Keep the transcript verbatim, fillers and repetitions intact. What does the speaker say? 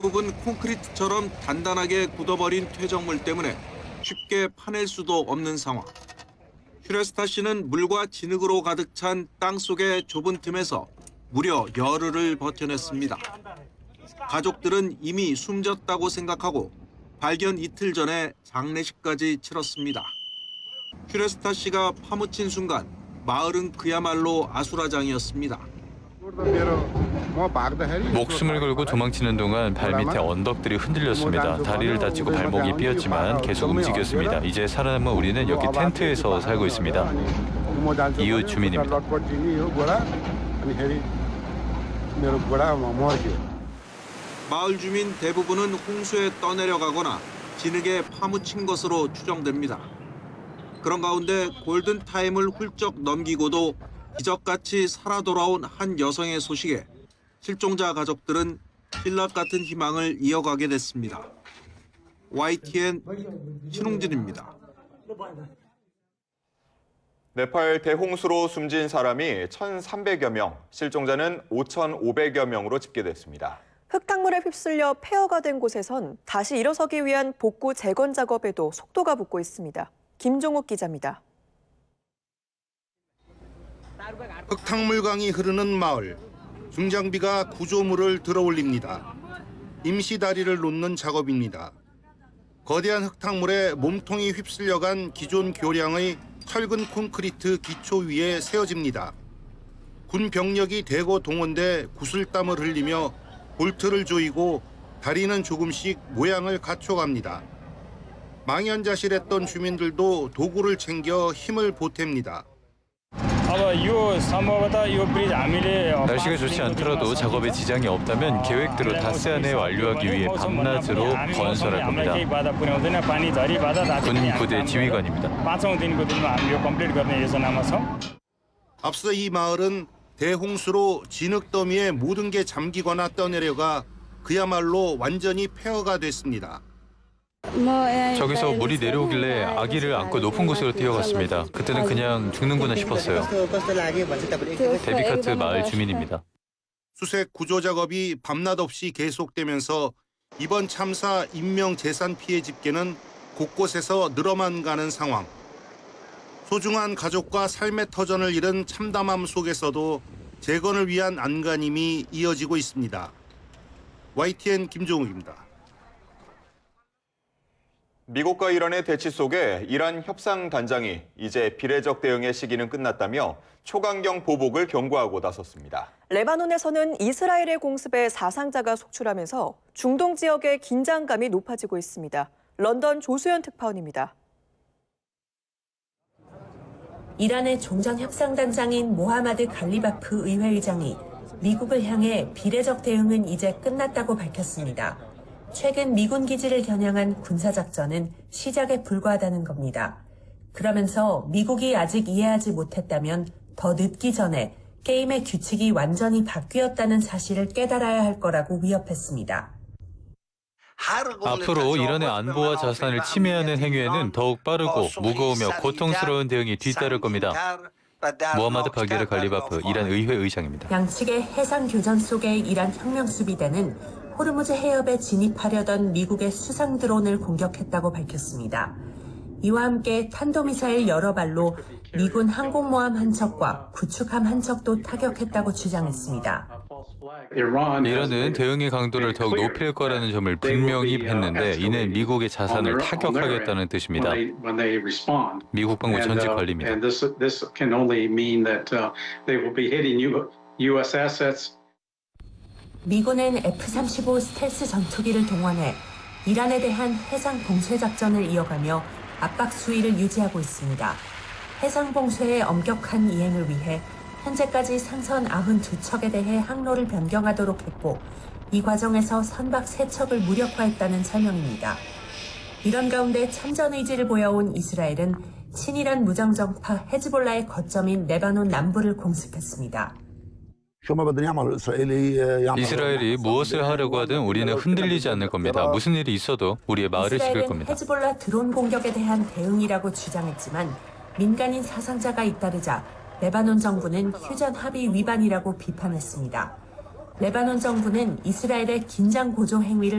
부분 콘크리트처럼 단단하게 굳어버린 퇴적물 때문에 쉽게 파낼 수도 없는 상황. 슈레스타 씨는 물과 진흙으로 가득 찬 땅 속의 좁은 틈에서 무려 열흘을 버텨냈습니다. 가족들은 이미 숨졌다고 생각하고 발견 이틀 전에 장례식까지 치렀습니다. 슈레스타 씨가 파묻힌 순간 마을은 그야말로 아수라장이었습니다. 목숨을 걸고 도망치는 동안 발밑에 언덕들이 흔들렸습니다. 다리를 다치고 발목이 삐었지만 계속 움직였습니다. 이제 살아남은 우리는 여기 텐트에서 살고 있습니다. 이웃 주민입니다. 마을 주민 대부분은 홍수에 떠내려가거나 진흙에 파묻힌 것으로 추정됩니다. 그런 가운데 골든타임을 훌쩍 넘기고도 기적같이 살아 돌아온 한 여성의 소식에 실종자 가족들은 신락 같은 희망을 이어가게 됐습니다. 와이티엔 신홍진입니다. 네팔 대홍수로 숨진 사람이 천삼백여 명, 실종자는 오천오백여 명으로 집계됐습니다. 흙탕물에 휩쓸려 폐허가 된 곳에선 다시 일어서기 위한 복구 재건 작업에도 속도가 붙고 있습니다. 김종욱 기자입니다. 흙탕물강이 흐르는 마을. 중장비가 구조물을 들어올립니다. 임시 다리를 놓는 작업입니다. 거대한 흙탕물에 몸통이 휩쓸려간 기존 교량의 철근 콘크리트 기초 위에 세워집니다. 군 병력이 대거 동원돼 구슬땀을 흘리며 볼트를 조이고 다리는 조금씩 모양을 갖춰갑니다. 망연자실했던 주민들도 도구를 챙겨 힘을 보탭니다. 날씨가 좋지 않더라도 작업에 지장이 없다면 계획대로 닷새 안에 완료하기 위해 밤낮으로 건설할 겁니다. 군 부대 지휘관입니다. 앞서 이 마을은 대홍수로 진흙 더미에 모든 게 잠기거나 떠내려가 그야말로 완전히 폐허가 됐습니다. 저기서 물이 내려오길래 아기를 안고 높은 곳으로 뛰어갔습니다. 그때는 그냥 죽는구나 싶었어요. 데비카트 마을 주민입니다. 수색 구조 작업이 밤낮 없이 계속되면서 이번 참사 인명 재산 피해 집계는 곳곳에서 늘어만 가는 상황. 소중한 가족과 삶의 터전을 잃은 참담함 속에서도 재건을 위한 안간힘이 이어지고 있습니다. 와이티엔 김종욱입니다. 미국과 이란의 대치 속에 이란 협상단장이 이제 비례적 대응의 시기는 끝났다며 초강경 보복을 경고하고 나섰습니다. 레바논에서는 이스라엘의 공습에 사상자가 속출하면서 중동 지역의 긴장감이 높아지고 있습니다. 런던 조수연 특파원입니다. 이란의 종전협상단장인 모하마드 갈리바프 의회의장이 미국을 향해 비례적 대응은 이제 끝났다고 밝혔습니다. 최근 미군 기지를 겨냥한 군사작전은 시작에 불과하다는 겁니다. 그러면서 미국이 아직 이해하지 못했다면 더 늦기 전에 게임의 규칙이 완전히 바뀌었다는 사실을 깨달아야 할 거라고 위협했습니다. 앞으로 이란의 안보와 자산을 침해하는 행위에는 더욱 빠르고 무거우며 고통스러운 대응이 뒤따를 겁니다. 모하마드 바게르 갈리바프 이란 의회 의장입니다. 양측의 해상 교전 속에 이란 혁명수비대는 호르무즈 해협에 진입하려던 미국의 수상 드론을 공격했다고 밝혔습니다. 이와 함께 탄도미사일 여러 발로 미군 항공모함 한 척과 구축함 한 척도 타격했다고 주장했습니다. 이란은 대응의 강도를 더욱 높일 거라는 점을 분명히 했는데 이는 미국의 자산을 타격하겠다는 뜻입니다. 미국 방부 전직 관리입니다. 미군은 에프 삼십오 스텔스 전투기를 동원해 이란에 대한 해상 봉쇄 작전을 이어가며 압박 수위를 유지하고 있습니다. 해상 봉쇄의 엄격한 이행을 위해 현재까지 상선 구십이 척에 대해 항로를 변경하도록 했고 이 과정에서 선박 세 척을 무력화했다는 설명입니다. 이런 가운데 참전 의지를 보여온 이스라엘은 친이란 무장정파 헤즈볼라의 거점인 레바논 남부를 공습했습니다. 이스라엘이 무엇을 하려고 하든 우리는 흔들리지 않을 겁니다. 무슨 일이 있어도 우리의 마을을 지킬 겁니다. 헤즈볼라 드론 공격에 대한 대응이라고 주장했지만 민간인 사상자가 잇따르자 레바논 정부는 휴전 합의 위반이라고 비판했습니다. 레바논 정부는 이스라엘의 긴장 고조 행위를